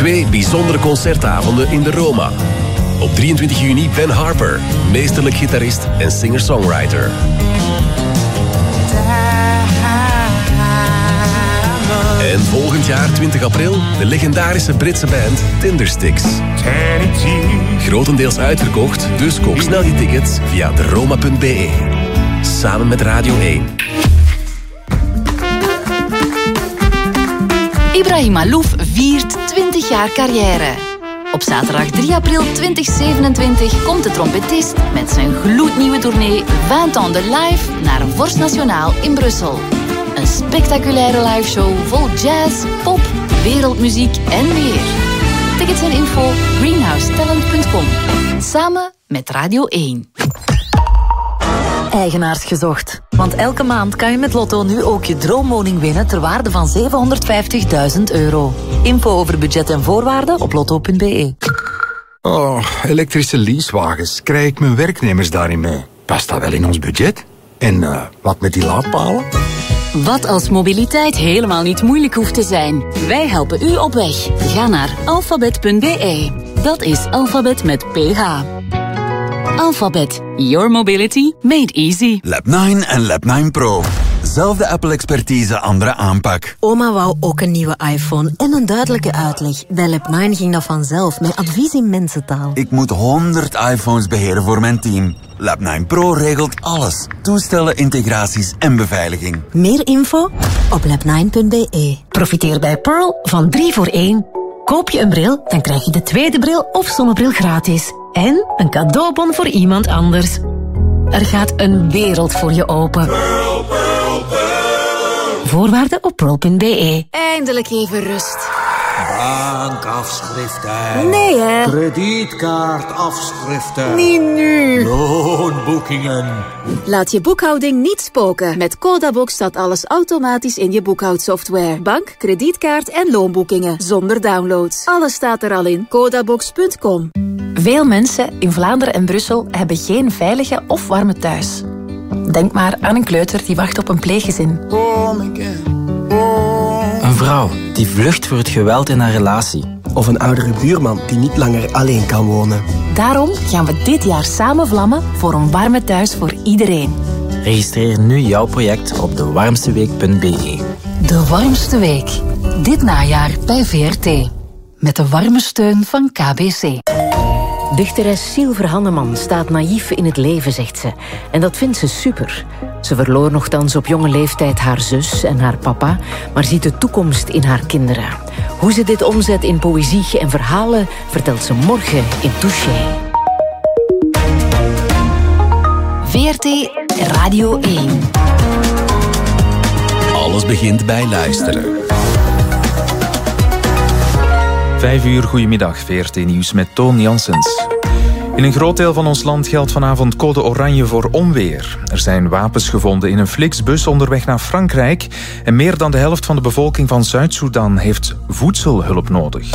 2 bijzondere concertavonden in de Roma. Op 23 juni Ben Harper, meesterlijk gitarist en singer-songwriter. En volgend jaar, 20 april, de legendarische Britse band Tindersticks. Grotendeels uitverkocht, dus koop snel je tickets via deroma.be. Samen met Radio 1. Ibrahim Alouf viert 20 jaar carrière. Op zaterdag 3 april 2027 komt de trompetist met zijn gloednieuwe tournee 20 ans de live naar Vorst Nationaal in Brussel. Een spectaculaire liveshow vol jazz, pop, wereldmuziek en meer. Tickets en info greenhousetalent.com. Samen met Radio 1. Eigenaars gezocht. Want elke maand kan je met Lotto nu ook je droomwoning winnen ter waarde van €750.000. Info over budget en voorwaarden op lotto.be. Oh, elektrische leasewagens. Krijg ik mijn werknemers daarin mee? Past dat wel in ons budget? En wat met die laadpalen? Wat als mobiliteit helemaal niet moeilijk hoeft te zijn? Wij helpen u op weg. Ga naar alphabet.be. Dat is alfabet met PH. Alphabet. Your mobility made easy. Lab 9 en Lab 9 Pro. Zelfde Apple-expertise, andere aanpak. Oma wou ook een nieuwe iPhone en een duidelijke uitleg. Bij Lab 9 ging dat vanzelf, met advies in mensentaal. Ik moet 100 iPhones beheren voor mijn team. Lab 9 Pro regelt alles. Toestellen, integraties en beveiliging. Meer info op lab9.be. Profiteer bij Pearl van 3 voor 1. Koop je een bril, dan krijg je de tweede bril of zonnebril gratis. En een cadeaubon voor iemand anders. Er gaat een wereld voor je open. Pearl, Pearl, Pearl. Voorwaarden op pearl.be. Eindelijk even rust. Bankafschriften. Nee, hè? Kredietkaartafschriften. Niet nu. Loonboekingen. Laat je boekhouding niet spoken. Met Codabox staat alles automatisch in je boekhoudsoftware. Bank, kredietkaart en loonboekingen. Zonder downloads. Alles staat er al in. Codabox.com. Veel mensen in Vlaanderen en Brussel hebben geen veilige of warme thuis. Denk maar aan een kleuter die wacht op een pleeggezin. Een vrouw die vlucht voor het geweld in haar relatie. Of een oudere buurman die niet langer alleen kan wonen. Daarom gaan we dit jaar samen vlammen voor een warme thuis voor iedereen. Registreer nu jouw project op dewarmsteweek.be. De warmste week. Dit najaar bij VRT. Met de warme steun van KBC. Dichteres Sylver Hanneman staat naïef in het leven, zegt ze. En dat vindt ze super. Ze verloor nochtans op jonge leeftijd haar zus en haar papa, maar ziet de toekomst in haar kinderen. Hoe ze dit omzet in poëzie en verhalen, vertelt ze morgen in Touché. VRT Radio 1. Alles begint bij luisteren. 5 uur, goedemiddag, VRT Nieuws met Toon Janssens. In een groot deel van ons land geldt vanavond code oranje voor onweer. Er zijn wapens gevonden in een Flixbus onderweg naar Frankrijk. En meer dan de helft van de bevolking van Zuid-Soedan heeft voedselhulp nodig.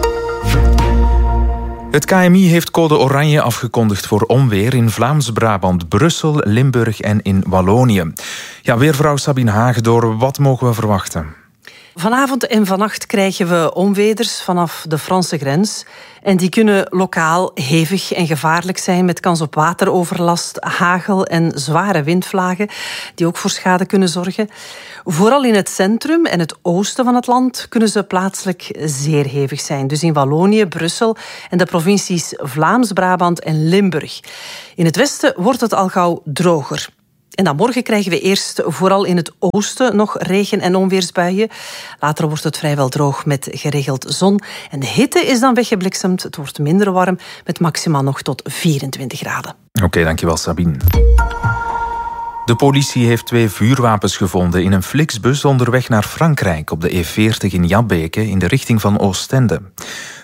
Het KMI heeft code oranje afgekondigd voor onweer in Vlaams-Brabant, Brussel, Limburg en in Wallonië. Ja, weervrouw Sabine Hagedoor, wat mogen we verwachten? Vanavond en vannacht krijgen we onweders vanaf de Franse grens. En die kunnen lokaal hevig en gevaarlijk zijn met kans op wateroverlast, hagel en zware windvlagen die ook voor schade kunnen zorgen. Vooral in het centrum en het oosten van het land kunnen ze plaatselijk zeer hevig zijn. Dus in Wallonië, Brussel en de provincies Vlaams-Brabant en Limburg. In het westen wordt het al gauw droger. En dan morgen krijgen we eerst vooral in het oosten nog regen- en onweersbuien. Later wordt het vrijwel droog met geregeld zon. En de hitte is dan weggebliksemd. Het wordt minder warm met maximaal nog tot 24 graden. Oké, dankjewel Sabine. De politie heeft 2 vuurwapens gevonden in een Flixbus onderweg naar Frankrijk op de E40 in Jabbeke in de richting van Oostende.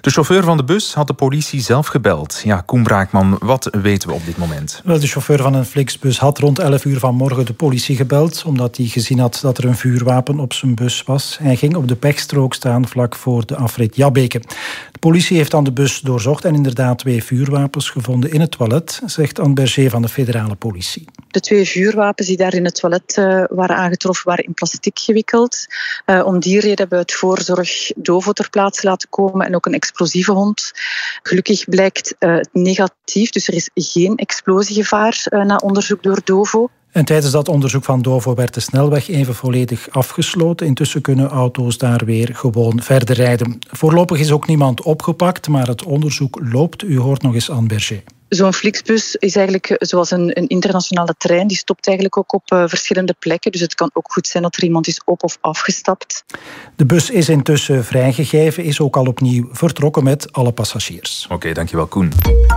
De chauffeur van de bus had de politie zelf gebeld. Ja, Koen Braakman, wat weten we op dit moment? Wel, de chauffeur van een Flixbus had rond 11 uur vanmorgen de politie gebeld, omdat hij gezien had dat er een vuurwapen op zijn bus was. Hij ging op de pechstrook staan vlak voor de afrit Jabbeke. De politie heeft dan de bus doorzocht en inderdaad 2 vuurwapens gevonden in het toilet, zegt Anne Berger van de federale politie. De 2 vuurwapens die daar in het toilet waren aangetroffen, waren in plastic gewikkeld. Om die reden hebben we het voorzorg DOVO ter plaatse laten komen en ook een explosieve hond. Gelukkig blijkt het negatief, dus er is geen explosiegevaar na onderzoek door DOVO. En tijdens dat onderzoek van DOVO werd de snelweg even volledig afgesloten. Intussen kunnen auto's daar weer gewoon verder rijden. Voorlopig is ook niemand opgepakt, maar het onderzoek loopt. U hoort nog eens Anne Berger. Zo'n Flixbus is eigenlijk zoals een internationale trein. Die stopt eigenlijk ook op verschillende plekken. Dus het kan ook goed zijn dat er iemand is op- of afgestapt. De bus is intussen vrijgegeven, is ook al opnieuw vertrokken met alle passagiers. Oké, dankjewel Koen.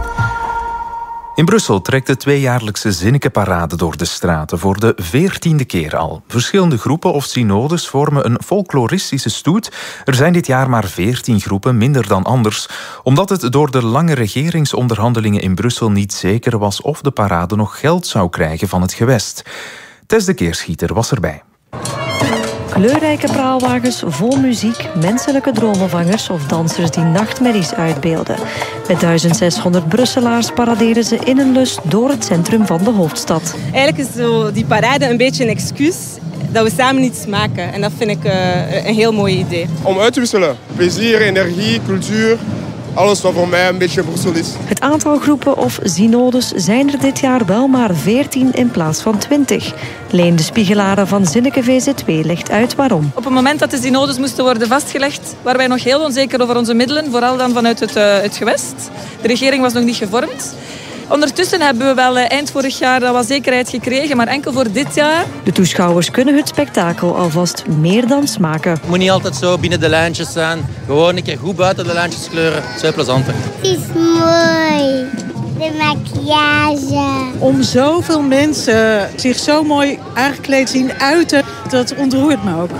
In Brussel trekt de 2-jaarlijkse Zinnekeparade door de straten voor de 14e keer al. Verschillende groepen of synodes vormen een folkloristische stoet. Er zijn dit jaar maar 14 groepen, minder dan anders, omdat het door de lange regeringsonderhandelingen in Brussel niet zeker was of de parade nog geld zou krijgen van het gewest. Tess de Keerschieter was erbij. Kleurrijke praalwagens vol muziek, menselijke dromenvangers of dansers die nachtmerries uitbeelden. Met 1600 Brusselaars paraderen ze in een lus door het centrum van de hoofdstad. Eigenlijk is zo die parade een beetje een excuus dat we samen iets maken. En dat vind ik een heel mooi idee. Om uit te wisselen. Plezier, energie, cultuur. Alles wat voor mij een beetje Brussel is. Het aantal groepen of synodes zijn er dit jaar wel maar 14 in plaats van 20. Leen de Spiegelaren van Zinneke VZ2 legt uit waarom. Op het moment dat de synodes moesten worden vastgelegd, waren wij nog heel onzeker over onze middelen, vooral dan vanuit het gewest. De regering was nog niet gevormd. Ondertussen hebben we wel eind vorig jaar wat zekerheid gekregen, maar enkel voor dit jaar. De toeschouwers kunnen het spektakel alvast meer dan smaken. Het moet niet altijd zo binnen de lijntjes zijn. Gewoon een keer goed buiten de lijntjes kleuren. Zo plezanter. Het is mooi. De maquillage. Om zoveel mensen zich zo mooi aangekleed zien uiten, dat ontroert me ook.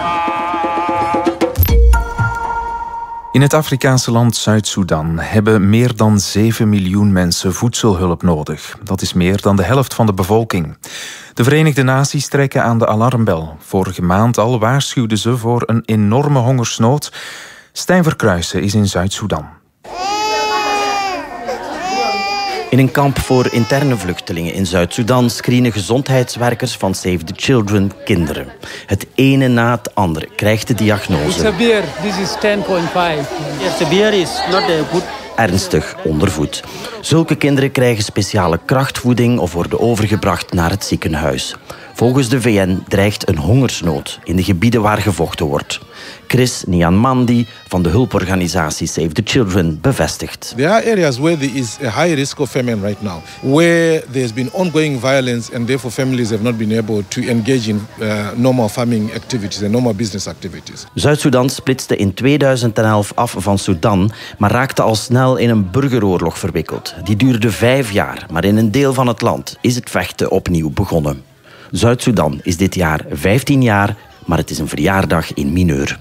In het Afrikaanse land Zuid-Soedan hebben meer dan 7 miljoen mensen voedselhulp nodig. Dat is meer dan de helft van de bevolking. De Verenigde Naties trekken aan de alarmbel. Vorige maand al waarschuwden ze voor een enorme hongersnood. Stijn Verkruijsen is in Zuid-Soedan. In een kamp voor interne vluchtelingen in Zuid-Soedan screenen gezondheidswerkers van Save the Children kinderen. Het ene na het andere krijgt de diagnose. Severe, this is 10.5. Severe is not good. Ernstig ondervoed. Zulke kinderen krijgen speciale krachtvoeding of worden overgebracht naar het ziekenhuis. Volgens de VN dreigt een hongersnood in de gebieden waar gevochten wordt. Chris Nyanmandi van de hulporganisatie Save the Children bevestigt. There are areas where there is a high risk of famine right now, where there's been ongoing violence and therefore families have not been able to engage in normal farming activities and normal business activities. Zuid-Soedan splitste in 2011 af van Sudan, maar raakte al snel in een burgeroorlog verwikkeld. Die duurde 5 jaar, maar in een deel van het land is het vechten opnieuw begonnen. Zuid-Soedan is dit jaar 15 jaar, maar het is een verjaardag in mineur.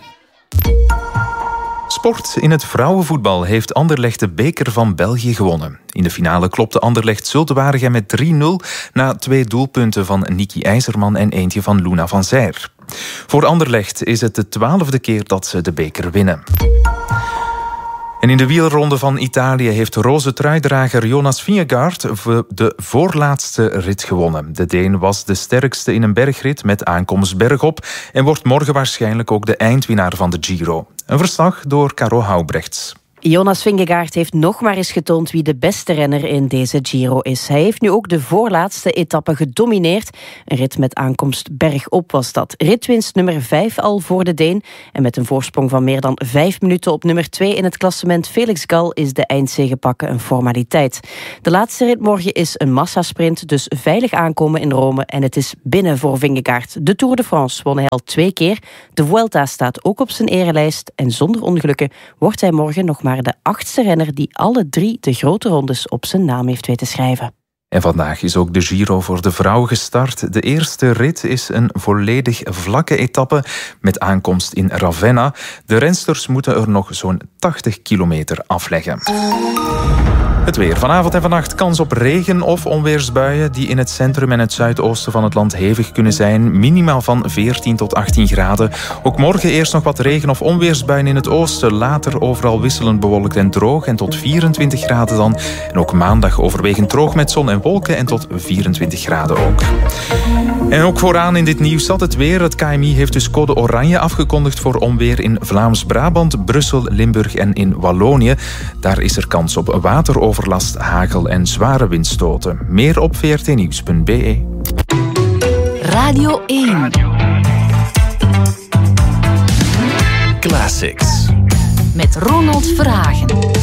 Sport. In het vrouwenvoetbal heeft Anderlecht de beker van België gewonnen. In de finale klopte Anderlecht Zulte Waregem met 3-0... na 2 doelpunten van Niki IJzerman en eentje van Luna van Zijr. Voor Anderlecht is het de 12e keer dat ze de beker winnen. En in de wielronde van Italië heeft roze truidrager Jonas Vingegaard de voorlaatste rit gewonnen. De Deen was de sterkste in een bergrit met aankomst bergop en wordt morgen waarschijnlijk ook de eindwinnaar van de Giro. Een verslag door Caro Houbrechts. Jonas Vingegaard heeft nog maar eens getoond wie de beste renner in deze Giro is. Hij heeft nu ook de voorlaatste etappe gedomineerd. Een rit met aankomst bergop was dat. Ritwinst nummer 5 al voor de Deen. En met een voorsprong van meer dan 5 minuten op nummer 2 in het klassement Felix Gal is de eindzege pakken een formaliteit. De laatste rit morgen is een massasprint, dus veilig aankomen in Rome. En het is binnen voor Vingegaard. De Tour de France won hij al 2 keer. De Vuelta staat ook op zijn erelijst. En zonder ongelukken wordt hij morgen nog maar de 8e renner die alle 3 de grote rondes op zijn naam heeft weten schrijven. En vandaag is ook de Giro voor de vrouw gestart. De eerste rit is een volledig vlakke etappe met aankomst in Ravenna. De rensters moeten er nog zo'n 80 kilometer afleggen. Het weer. Vanavond en vannacht kans op regen- of onweersbuien die in het centrum en het zuidoosten van het land hevig kunnen zijn. Minimaal van 14 tot 18 graden. Ook morgen eerst nog wat regen- of onweersbuien in het oosten. Later overal wisselend bewolkt en droog en tot 24 graden dan. En ook maandag overwegend droog met zon en wolken en tot 24 graden ook. En ook vooraan in dit nieuws zat het weer. Het KMI heeft dus code oranje afgekondigd voor onweer in Vlaams-Brabant, Brussel, Limburg en in Wallonië. Daar is er kans op wateroverlast, hagel en zware windstoten. Meer op vrtnieuws.be. Radio 1. Classics. Met Ronald Verhagen.